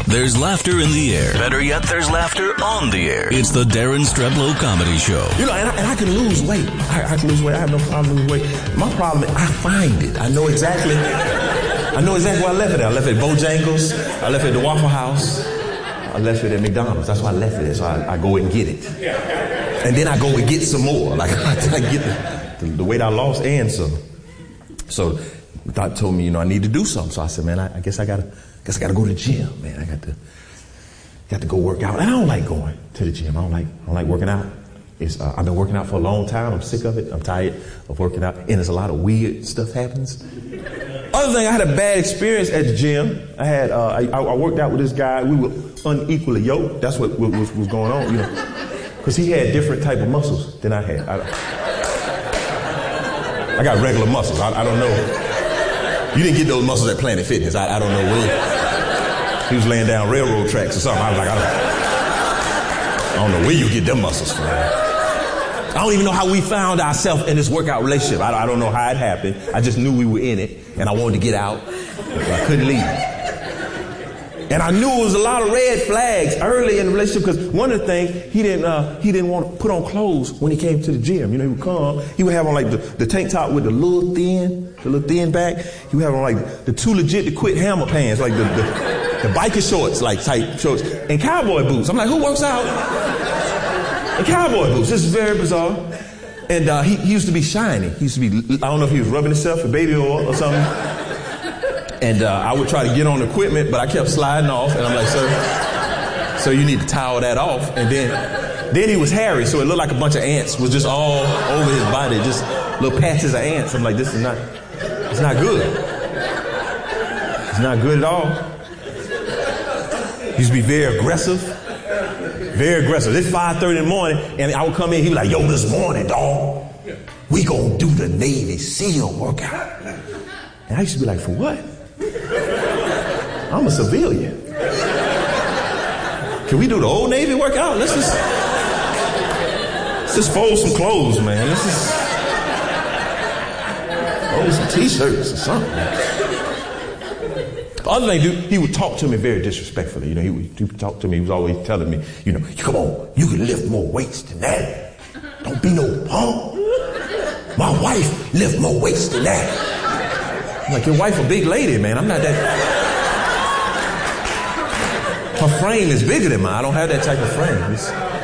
There's laughter in the air. Better yet, there's laughter on the air. It's the Darren Streblow Comedy Show. You know, and I can lose weight. I can lose weight. I have no problem losing weight. My problem is I find it. I know exactly where I left it at. I left it at Bojangles. I left it at the Waffle House. I left it at McDonald's. That's why I left it there. So I go and get it. And then I go and get some more. Like I get the weight I lost and some. So the doctor told me, you know, I need to do something. So I said, man, I guess I gotta go to the gym, man. I got to go work out. And I don't like going to the gym. I don't like working out. I've been working out for a long time. I'm sick of it. I'm tired of working out. And there's a lot of weird stuff happens. Other thing, I had a bad experience at the gym. I worked out with this guy. We were unequally yoked. That's what was going on, you know. Because he had different type of muscles than I had. I got regular muscles. I don't know. You didn't get those muscles at Planet Fitness. I don't know where. He was laying down railroad tracks or something. I was like, I don't know where you get them muscles from. I don't even know how we found ourselves in this workout relationship. I don't know how it happened. I just knew we were in it, and I wanted to get out, but I couldn't leave. And I knew it was a lot of red flags early in the relationship because one of the things, he didn't want to put on clothes when he came to the gym. You know, he would come, he would have on like the tank top with the little thin back. He would have on like the too legit to quit hammer pants, like the biker shorts, like type shorts, and cowboy boots. I'm like, who works out in cowboy boots? This is very bizarre. And he used to be shiny. He used to be, I don't know if he was rubbing himself with baby oil or something. And I would try to get on equipment, but I kept sliding off. And I'm like, sir, you need to towel that off. And then he was hairy, so it looked like a bunch of ants was just all over his body, just little patches of ants. I'm like, it's not good. It's not good at all. He used to be very aggressive. Very aggressive. It's 5:30 in the morning, and I would come in, he'd be like, yo, this morning, dog, we gonna do the Navy SEAL workout. And I used to be like, for what? I'm a civilian. Can we do the Old Navy workout? Let's just fold some clothes, man. Let's just fold some t-shirts or something. The other thing, dude, he would talk to me very disrespectfully. You know, he would talk to me. He was always telling me, you know, come on, you can lift more weights than that. Don't be no punk. My wife lift more weights than that. I'm like, your wife a big lady, man. I'm not that. Her frame is bigger than mine. I don't have that type of frame.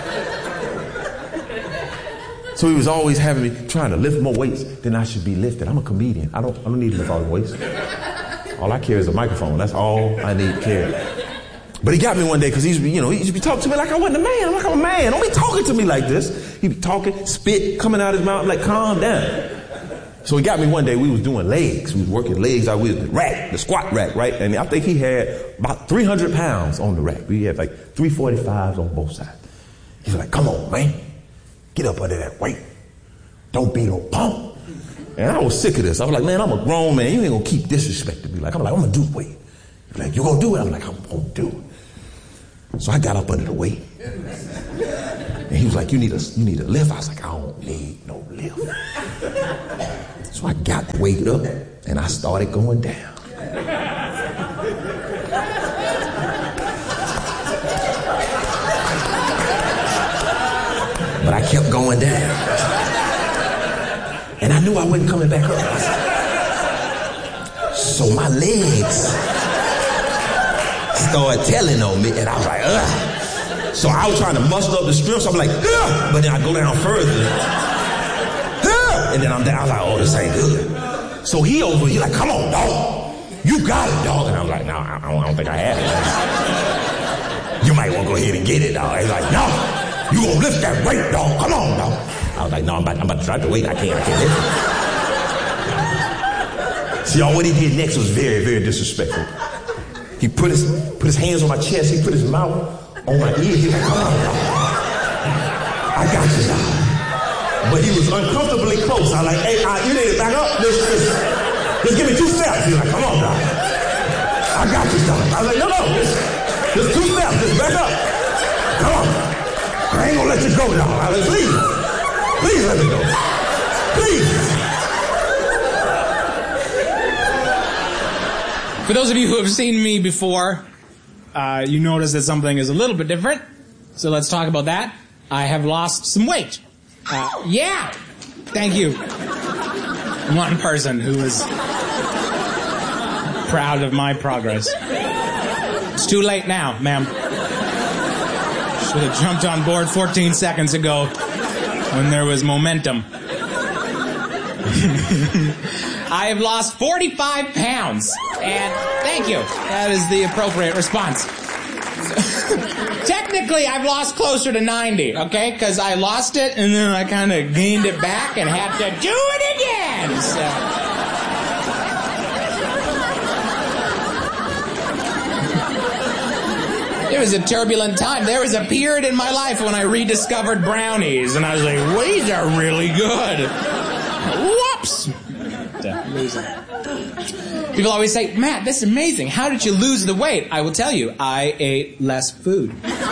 So he was always having me trying to lift more weights than I should be lifted. I'm a comedian. I don't need to lift all the weights. All I carry is a microphone. That's all I need to carry. But he got me one day because he used to be talking to me like I wasn't a man. I'm like, I'm a man. Don't be talking to me like this. He'd be talking, spit coming out of his mouth. I'm like, calm down. So he got me one day. We was doing legs. We was working legs out with the squat rack, right? And I think he had about 300 pounds on the rack. We had like 345s on both sides. He was like, come on, man. Get up under that weight. Don't be no punk. And I was sick of this. I was like, man, I'm a grown man. You ain't gonna keep disrespecting me. I'm like, I'm gonna do the weight. He's like, you gonna do it? I'm like, I'm gonna do it. So I got up under the weight. And he was like, you need a lift? I was like, I don't need no lift. So I got the weight up and I started going down. But I kept going down. And I knew I wasn't coming back up. So my legs started telling on me, and I was like, ugh. So I was trying to muster up the strength, so I'm like, ugh. But then I go down further. And then I'm down, I was like, oh, this ain't good. So he like, come on, dog. You got it, dog. And I was like, no, I don't think I have it. You might want to go ahead and get it, dog. He's like, no, you gonna lift that weight, dog. Come on, dog. I was like, no, I'm about to try the weight. I can't lift it. See, what he did next was very, very disrespectful. He put his hands on my chest. He put his mouth on my ear. He was like, come on, dog. I got you, dog. But he was uncomfortably close. I was like, hey, you need to back up. Just give me 2 steps. He was like, come on, dog. I got you, dog. I was like, no, just 2 steps. Just back up. Come on. I ain't gonna let you go, dog. I was like, please let me go. Please. For those of you who have seen me before, you notice that something is a little bit different. So let's talk about that. I have lost some weight. Yeah. Thank you. One person who is proud of my progress. It's too late now, ma'am. Should have jumped on board 14 seconds ago when there was momentum. I have lost 45 pounds. And thank you. That is the appropriate response. Technically, I've lost closer to 90, okay? Because I lost it, and then I kind of gained it back and had to do it again. So. It was a turbulent time. There was a period in my life when I rediscovered brownies, and I was like, these are really good. Whoops. Losing. People always say, Matt, this is amazing. How did you lose the weight? I will tell you, I ate less food.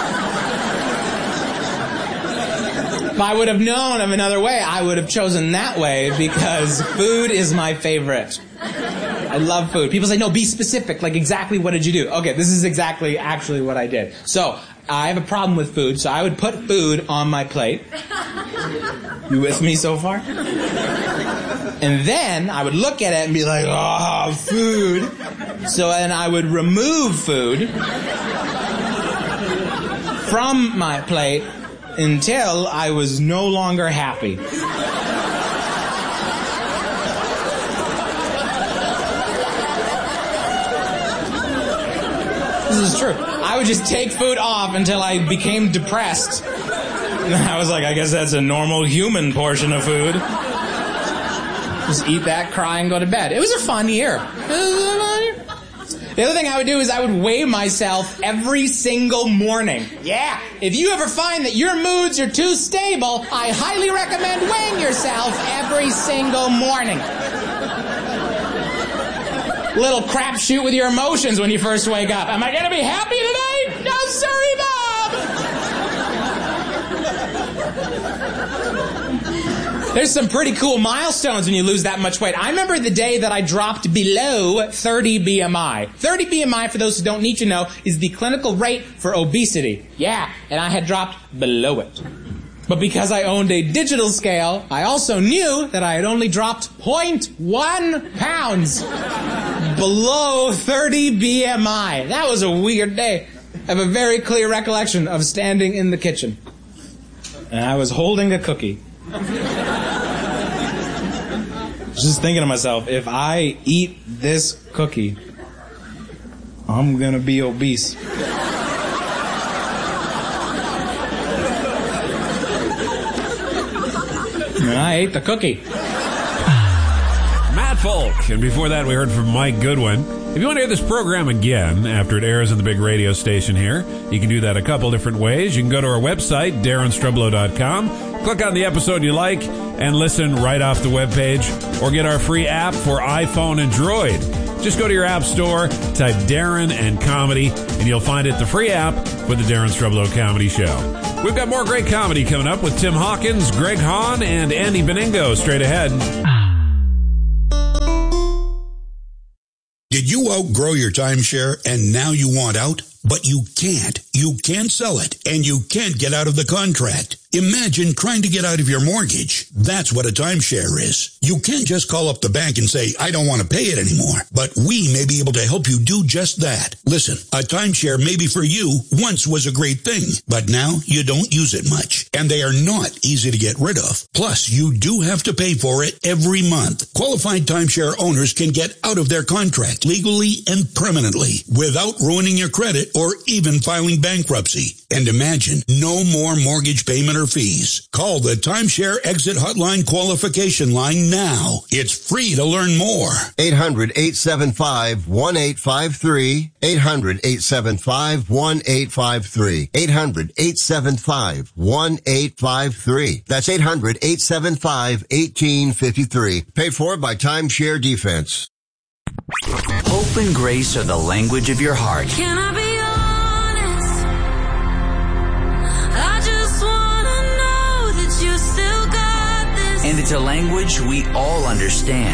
If I would have known of another way, I would have chosen that way because food is my favorite. I love food. People say, no, be specific. Like, exactly what did you do? Okay, this is actually what I did. So, I have a problem with food, so I would put food on my plate. You with me so far? And then I would look at it and be like, oh, food. So then I would remove food from my plate until I was no longer happy. This is true. I would just take food off until I became depressed. And I was like, I guess that's a normal human portion of food. Just eat that, cry, and go to bed. It was a fun year. The other thing I would do is I would weigh myself every single morning. Yeah. If you ever find that your moods are too stable, I highly recommend weighing yourself every single morning. Little crapshoot with your emotions when you first wake up. Am I going to be happy today? No, sorry, Bob. There's some pretty cool milestones when you lose that much weight. I remember the day that I dropped below 30 BMI. 30 BMI, for those who don't need to know, is the clinical rate for obesity. Yeah, and I had dropped below it. But because I owned a digital scale, I also knew that I had only dropped 0.1 pounds below 30 BMI. That was a weird day. I have a very clear recollection of standing in the kitchen. And I was holding a cookie. Just thinking to myself, if I eat this cookie, I'm gonna be obese. And I ate the cookie. Matt Folk. And before that, we heard from Mike Goodwin. If you want to hear this program again after it airs on the big radio station here, you can do that a couple different ways. You can go to our website, DarrenStrublow.com, click on the episode you like, and listen right off the webpage, or get our free app for iPhone and Droid. Just go to your app store, type Darren and Comedy, and you'll find it, the free app for the Darren Strublow Comedy Show. We've got more great comedy coming up with Tim Hawkins, Greg Hahn, and Andy Beningo straight ahead. Did you outgrow your timeshare and now you want out? But you can't. You can't sell it, and you can't get out of the contract. Imagine trying to get out of your mortgage. That's what a timeshare is. You can't just call up the bank and say, I don't want to pay it anymore. But we may be able to help you do just that. Listen, a timeshare maybe for you once was a great thing, but now you don't use it much. And they are not easy to get rid of. Plus, you do have to pay for it every month. Qualified timeshare owners can get out of their contract legally and permanently without ruining your credit or even filing bankruptcy. And imagine, no more mortgage payment or fees. Call the Timeshare Exit Hotline qualification line now. It's free to learn more. 800-875-1853. 800-875-1853. 800-875-1853. That's 800-875-1853. Paid for by Timeshare Defense. Hope and grace are the language of your heart. Can I be honest? I just wanna know that you still got this. And it's a language we all understand.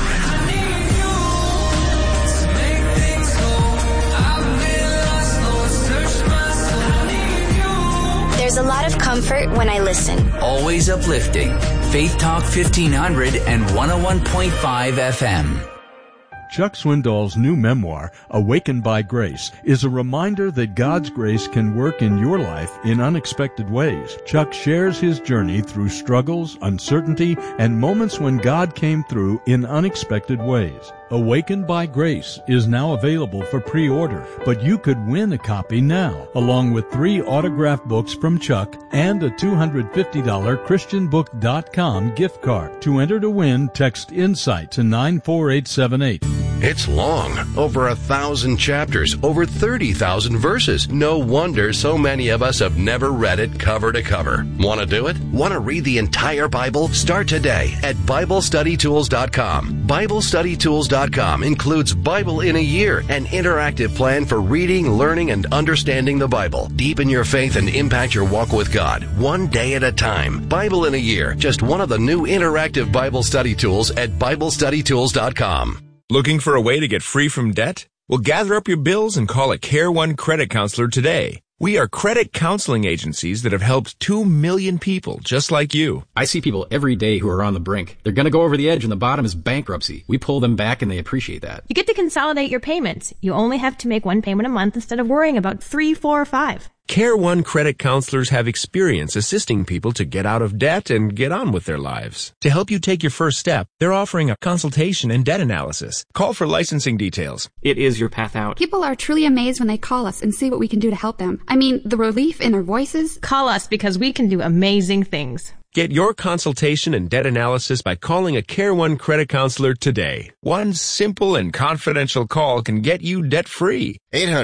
lot of comfort when I listen. Always uplifting. Faith Talk 1500 and 101.5 FM. Chuck Swindoll's new memoir, Awakened by Grace, is a reminder that God's grace can work in your life in unexpected ways. Chuck shares his journey through struggles, uncertainty, and moments when God came through in unexpected ways. Awakened by Grace is now available for pre-order, but you could win a copy now, along with 3 autographed books from Chuck and a $250 ChristianBook.com gift card. To enter to win, text INSIGHT to 94878. It's long, over 1,000 chapters, over 30,000 verses. No wonder so many of us have never read it cover to cover. Want to do it? Want to read the entire Bible? Start today at BibleStudyTools.com. BibleStudyTools.com includes Bible in a Year, an interactive plan for reading, learning, and understanding the Bible. Deepen your faith and impact your walk with God, one day at a time. Bible in a Year, just one of the new interactive Bible study tools at BibleStudyTools.com. Looking for a way to get free from debt? Well, gather up your bills and call a Care One credit counselor today. We are credit counseling agencies that have helped 2 million people just like you. I see people every day who are on the brink. They're going to go over the edge and the bottom is bankruptcy. We pull them back and they appreciate that. You get to consolidate your payments. You only have to make one payment a month instead of worrying about 3, 4, or 5. Care One credit counselors have experience assisting people to get out of debt and get on with their lives. To help you take your first step, they're offering a consultation and debt analysis. Call for licensing details. It is your path out. People are truly amazed when they call us and see what we can do to help them. I mean, the relief in their voices. Call us because we can do amazing things. Get your consultation and debt analysis by calling a Care One credit counselor today. One simple and confidential call can get you debt-free.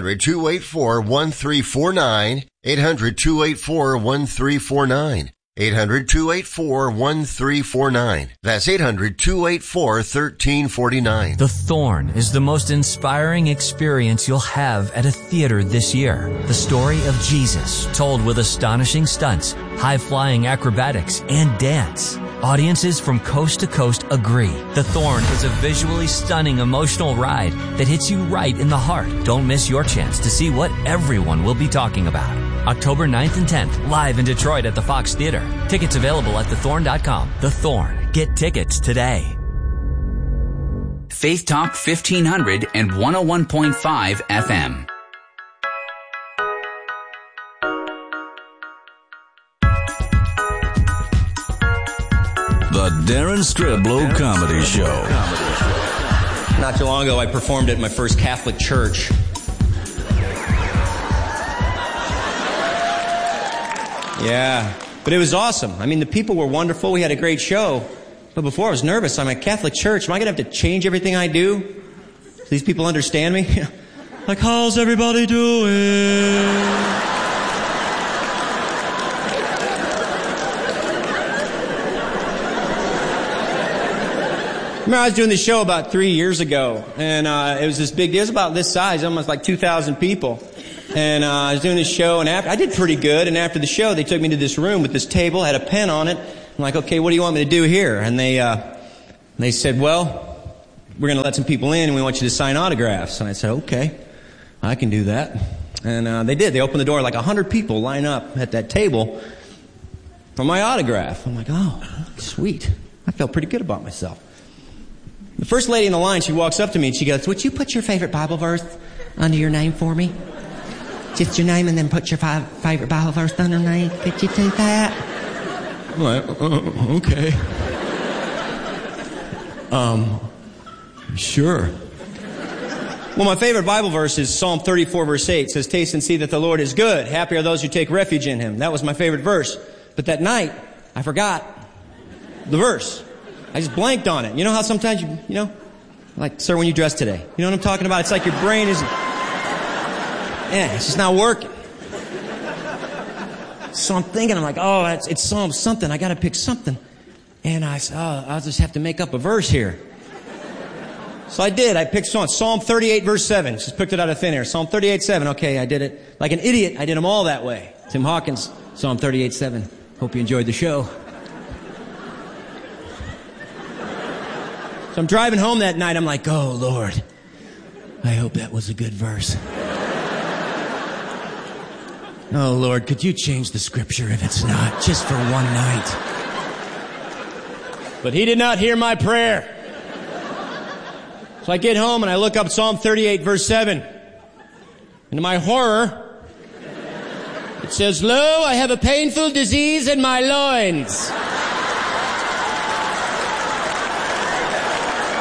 800-284-1349. 800-284-1349. 800-284-1349. That's 800-284-1349. The Thorn is the most inspiring experience you'll have at a theater this year. The story of Jesus, told with astonishing stunts, high-flying acrobatics, and dance. Audiences from coast to coast agree. The Thorn is a visually stunning, emotional ride that hits you right in the heart. Don't miss your chance to see what everyone will be talking about. October 9th and 10th, live in Detroit at the Fox Theater. Tickets available at thethorn.com. The Thorn. Get tickets today. Faith Talk 1500 and 101.5 FM. The Darren Streblow Comedy Show. Not too long ago, I performed at my first Catholic church. Yeah, but it was awesome. I mean, the people were wonderful. We had a great show. But before I was nervous. I'm at Catholic church. Am I going to have to change everything I do? So these people understand me? Like, how's everybody doing? Remember, I was doing this show about 3 years ago, and it was this big deal. It was about this size, almost like 2,000 people. And I was doing this show, and I did pretty good. And after the show, they took me to this room with this table, had a pen on it. I'm like, okay, what do you want me to do here? And they said, well, we're going to let some people in, and we want you to sign autographs. And I said, okay, I can do that. And they did. They opened the door, like 100 people line up at that table for my autograph. I'm like, oh, sweet. I felt pretty good about myself. The first lady in the line, she walks up to me, and she goes, would you put your favorite Bible verse under your name for me? Just your name and then put your favorite Bible verse underneath. Could you do that? I'm like, okay. Sure. Well, my favorite Bible verse is Psalm 34, verse 8. It says, taste and see that the Lord is good. Happy are those who take refuge in Him. That was my favorite verse. But that night, I forgot the verse. I just blanked on it. You know how sometimes you know, like, sir, when you dress today. You know what I'm talking about? It's like your brain isn't... Yeah, it's just not working. So I'm thinking, I'm like, oh, it's Psalm something. I got to pick something. And I said, oh, I'll just have to make up a verse here. So I did. I picked Psalm 38, verse 7. Just picked it out of thin air. Psalm 38, 7. Okay, I did it. Like an idiot, I did them all that way. Tim Hawkins, Psalm 38, 7. Hope you enjoyed the show. So I'm driving home that night. I'm like, oh, Lord, I hope that was a good verse. Oh, Lord, could you change the scripture if it's not, just for one night? But he did not hear my prayer. So I get home and I look up Psalm 38, verse 7. And to my horror, it says, "Lo, I have a painful disease in my loins."